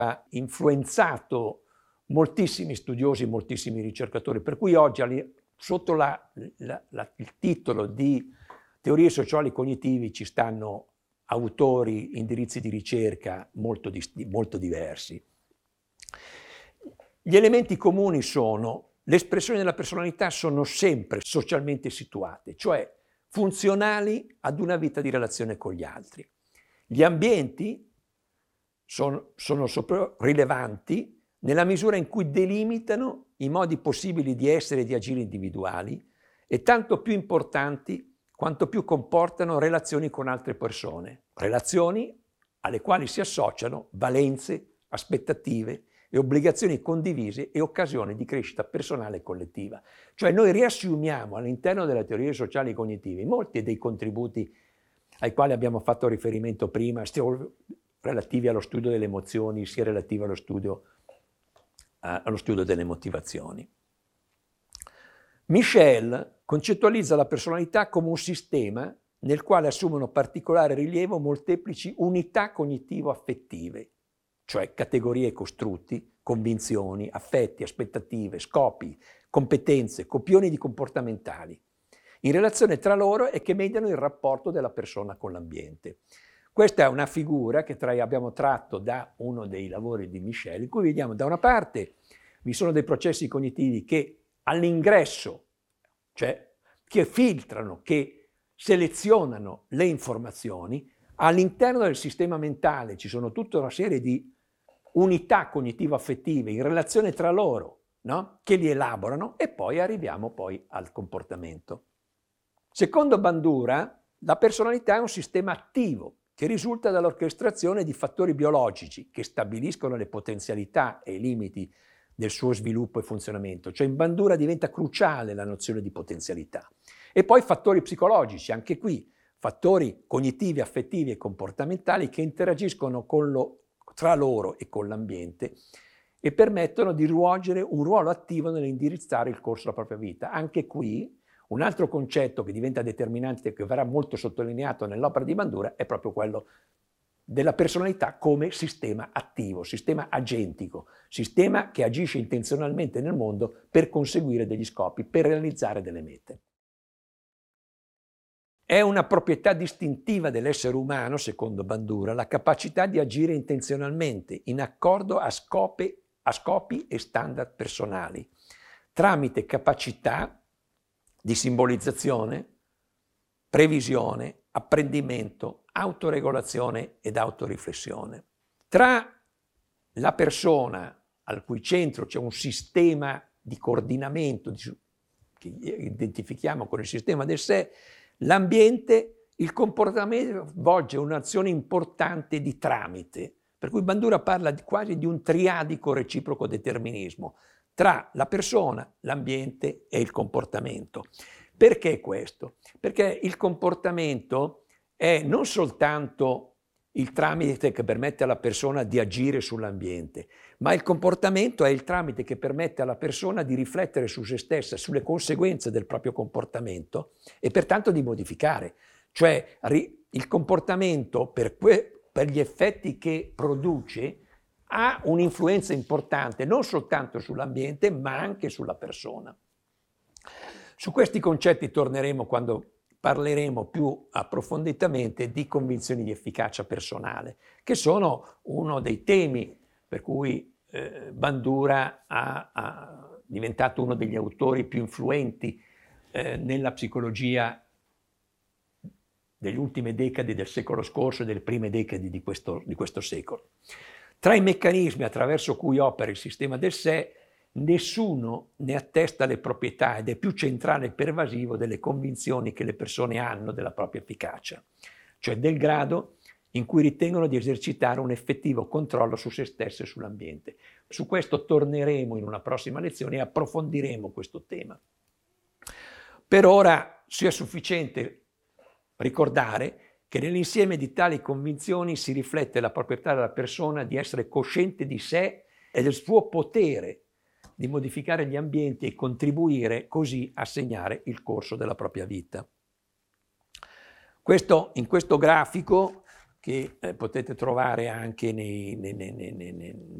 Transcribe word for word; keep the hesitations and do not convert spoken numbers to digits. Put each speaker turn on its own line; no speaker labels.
ha influenzato moltissimi studiosi, moltissimi ricercatori, per cui oggi sotto la, la, la, il titolo di teorie sociali cognitivi ci stanno autori, indirizzi di ricerca molto, molto diversi. Gli elementi comuni sono: le espressioni della personalità sono sempre socialmente situate, cioè funzionali ad una vita di relazione con gli altri. Gli ambienti sono, sono sopra rilevanti nella misura in cui delimitano i modi possibili di essere e di agire individuali, e tanto più importanti quanto più comportano relazioni con altre persone, relazioni alle quali si associano valenze, aspettative e obbligazioni condivise e occasioni di crescita personale e collettiva. Cioè noi riassumiamo all'interno delle teorie sociali cognitive molti dei contributi ai quali abbiamo fatto riferimento prima, sia relativi allo studio delle emozioni, sia relativi allo studio, uh, allo studio delle motivazioni. Michel concettualizza la personalità come un sistema nel quale assumono particolare rilievo molteplici unità cognitivo-affettive, cioè categorie e costrutti, convinzioni, affetti, aspettative, scopi, competenze, copioni di comportamentali, in relazione tra loro e che mediano il rapporto della persona con l'ambiente. Questa è una figura che tra, abbiamo tratto da uno dei lavori di Michel, in cui vediamo da una parte vi sono dei processi cognitivi che all'ingresso, cioè che filtrano, che selezionano le informazioni. All'interno del sistema mentale ci sono tutta una serie di unità cognitivo-affettive in relazione tra loro, no? Che li elaborano, e poi arriviamo poi al comportamento. Secondo Bandura, la personalità è un sistema attivo che risulta dall'orchestrazione di fattori biologici che stabiliscono le potenzialità e i limiti del suo sviluppo e funzionamento. Cioè in Bandura diventa cruciale la nozione di potenzialità. E poi fattori psicologici, anche qui fattori cognitivi, affettivi e comportamentali che interagiscono con lo, tra loro e con l'ambiente e permettono di svolgere un ruolo attivo nell'indirizzare il corso della propria vita. Anche qui un altro concetto che diventa determinante e che verrà molto sottolineato nell'opera di Bandura è proprio quello della personalità come sistema attivo, sistema agentico, sistema che agisce intenzionalmente nel mondo per conseguire degli scopi, per realizzare delle mete. È una proprietà distintiva dell'essere umano, secondo Bandura, la capacità di agire intenzionalmente in accordo a scopi, a scopi e standard personali, tramite capacità di simbolizzazione, previsione, apprendimento, autoregolazione ed autoriflessione. Tra la persona al cui centro c'è un sistema di coordinamento che identifichiamo con il sistema del sé, l'ambiente, il comportamento svolge un'azione importante di tramite, per cui Bandura parla di, quasi di un triadico reciproco determinismo tra la persona, l'ambiente e il comportamento. Perché questo? Perché il comportamento è non soltanto il tramite che permette alla persona di agire sull'ambiente, ma il comportamento è il tramite che permette alla persona di riflettere su se stessa, sulle conseguenze del proprio comportamento e pertanto di modificare. Cioè il comportamento per, que- per gli effetti che produce ha un'influenza importante non soltanto sull'ambiente ma anche sulla persona. Su questi concetti torneremo quando parleremo più approfonditamente di convinzioni di efficacia personale, che sono uno dei temi per cui eh, Bandura ha, ha diventato uno degli autori più influenti eh, nella psicologia delle ultime decadi del secolo scorso e delle prime decadi di questo, di questo secolo. Tra i meccanismi attraverso cui opera il sistema del sé, nessuno ne attesta le proprietà ed è più centrale e pervasivo delle convinzioni che le persone hanno della propria efficacia, cioè del grado in cui ritengono di esercitare un effettivo controllo su se stesse e sull'ambiente. Su questo torneremo in una prossima lezione e approfondiremo questo tema. Per ora sia sufficiente ricordare che nell'insieme di tali convinzioni si riflette la proprietà della persona di essere cosciente di sé e del suo potere di modificare gli ambienti e contribuire così a segnare il corso della propria vita. Questo, in questo grafico che eh, potete trovare anche nei, nei, nei, nei, nei